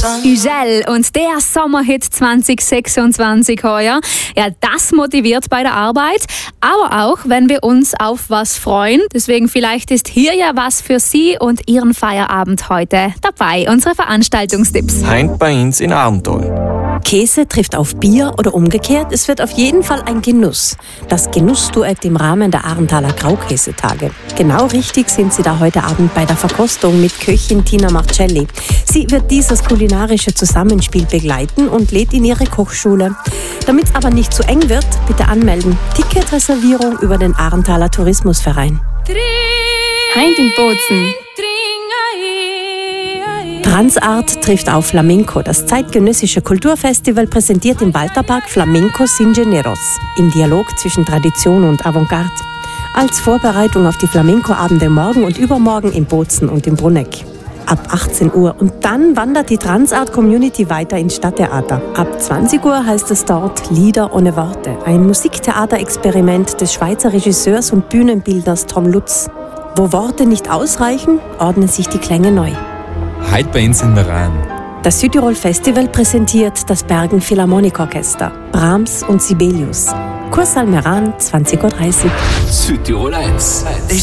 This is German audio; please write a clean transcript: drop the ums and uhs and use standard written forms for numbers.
Ugel und der Sommerhit 2026 heuer. Ja, das motiviert bei der Arbeit, aber auch, wenn wir uns auf was freuen. Deswegen vielleicht ist hier ja was für Sie und Ihren Feierabend heute dabei. Unsere Veranstaltungstipps. Heint bei uns in Arntal. Käse trifft auf Bier oder umgekehrt. Es wird auf jeden Fall ein Genuss. Das Genussduett im Rahmen der Arntaler Graukäsetage. Genau richtig sind Sie da heute Abend bei der Verkostung mit Köchin Tina Marcelli. Sie wird dieses kulinarische Zusammenspiel begleiten und lädt in ihre Kochschule. Damit es aber nicht zu eng wird, bitte anmelden. Ticketreservierung über den Arntaler Tourismusverein. Heint in Bozen. Transart trifft auf Flamenco. Das zeitgenössische Kulturfestival präsentiert im Walterpark Flamenco Sin Generos im Dialog zwischen Tradition und Avantgarde. Als Vorbereitung auf die Flamenco-Abende morgen und übermorgen in Bozen und im Bruneck. Ab 18 Uhr. Und dann wandert die Transart-Community weiter ins Stadttheater. Ab 20 Uhr heißt es dort Lieder ohne Worte. Ein Musiktheaterexperiment des Schweizer Regisseurs und Bühnenbildners Tom Lutz. Wo Worte nicht ausreichen, ordnen sich die Klänge neu. Heute bei uns in Meran. Das Südtirol Festival präsentiert das Bergen Philharmonikorchester, Brahms und Sibelius. Kursaal Meran, 20.30 Uhr. Südtirol 1.